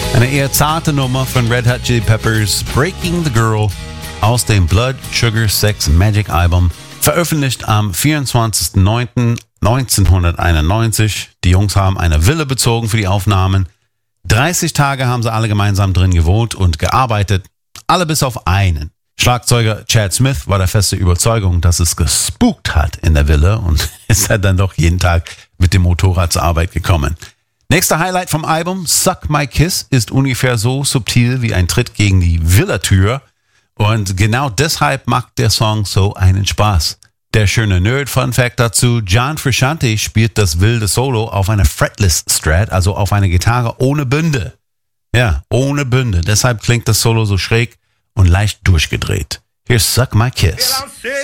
Eine eher zarte Nummer von Red Hot Chili Peppers, Breaking the Girl, aus dem Blood, Sugar, Sex, Magic Album, veröffentlicht am 24.09.1991. Die Jungs haben eine Villa bezogen für die Aufnahmen. 30 Tage haben sie alle gemeinsam drin gewohnt und gearbeitet, alle bis auf einen. Schlagzeuger Chad Smith war der feste Überzeugung, dass es gespukt hat in der Villa und ist dann doch jeden Tag mit dem Motorrad zur Arbeit gekommen. Nächster Highlight vom Album, Suck My Kiss, ist ungefähr so subtil wie ein Tritt gegen die Villatür. Und genau deshalb macht der Song so einen Spaß. Der schöne Nerd-Fun-Fact dazu, John Frusciante spielt das wilde Solo auf einer Fretless Strat, also auf einer Gitarre ohne Bünde. Ja, ohne Bünde. Deshalb klingt das Solo so schräg und leicht durchgedreht. Here's Suck My Kiss.